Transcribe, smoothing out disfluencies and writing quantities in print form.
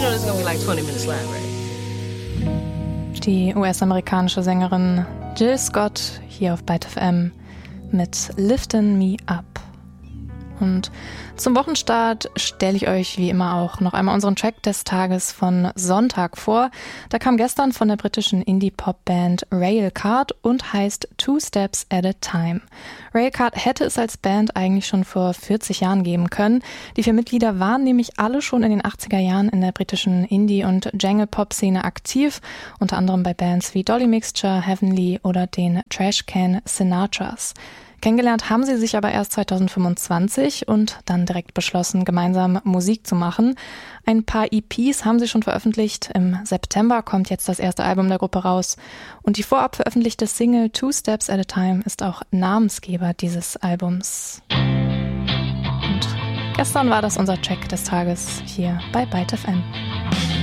know this is gonna be like 20 minutes live, right? Die US-amerikanische Sängerin Jill Scott hier auf Byte FM mit Liftin' Me Up. Und zum Wochenstart stelle ich euch wie immer auch noch einmal unseren Track des Tages von Sonntag vor. Der kam gestern von der britischen Indie-Pop-Band Railcard und heißt Two Steps at a Time. Railcard hätte es als Band eigentlich schon vor 40 Jahren geben können. Die 4 Mitglieder waren nämlich alle schon in den 80er Jahren in der britischen Indie- und Jangle-Pop-Szene aktiv, unter anderem bei Bands wie Dolly Mixture, Heavenly oder den Trashcan Sinatras. Kennengelernt haben sie sich aber erst 2025 und dann direkt beschlossen, gemeinsam Musik zu machen. Ein paar EPs haben sie schon veröffentlicht. Im September kommt jetzt das erste Album der Gruppe raus. Und die vorab veröffentlichte Single Two Steps at a Time ist auch Namensgeber dieses Albums. Und gestern war das unser Track des Tages hier bei Byte FM.